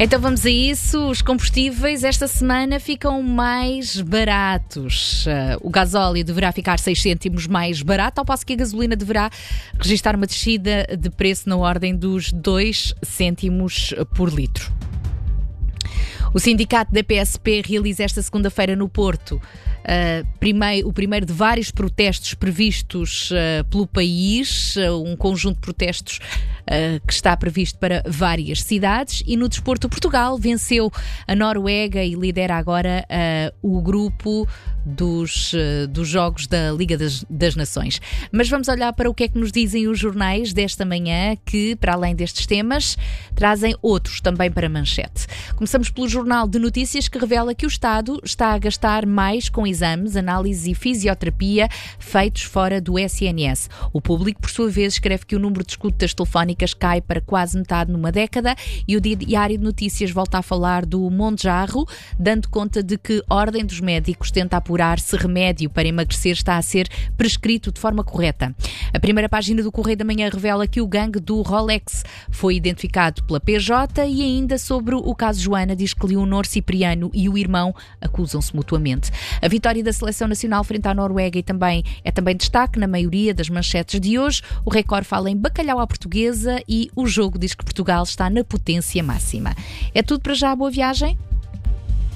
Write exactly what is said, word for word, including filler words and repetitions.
Então vamos a isso. Os combustíveis esta semana ficam mais baratos. Uh, o gasóleo deverá ficar seis cêntimos mais barato, ao passo que a gasolina deverá registrar uma descida de preço na ordem dos dois cêntimos por litro. O sindicato da P S P realiza esta segunda-feira no Porto Uh, primeiro, o primeiro de vários protestos previstos uh, pelo país, uh, um conjunto de protestos uh, que está previsto para várias cidades. E no desporto, Portugal venceu a Noruega e lidera agora uh, o grupo dos, uh, dos Jogos da Liga das, das Nações. Mas vamos olhar para o que é que nos dizem os jornais desta manhã, que, para além destes temas, trazem outros também para manchete. Começamos pelo Jornal de Notícias, que revela que o Estado está a gastar mais com exames, análises e fisioterapia feitos fora do S N S. O Público, por sua vez, escreve que o número de escutas telefónicas cai para quase metade numa década, e o Diário de Notícias volta a falar do Monjarro, dando conta de que a Ordem dos Médicos tenta apurar se remédio para emagrecer está a ser prescrito de forma correta. A primeira página do Correio da Manhã revela que o gangue do Rolex foi identificado pela P J, e ainda sobre o caso Joana diz que Leonor Cipriano e o irmão acusam-se mutuamente. A vitória da Seleção Nacional frente à Noruega e também, é também destaque na maioria das manchetes de hoje. O Record fala em bacalhau à portuguesa e o Jogo diz que Portugal está na potência máxima. É tudo para já, boa viagem.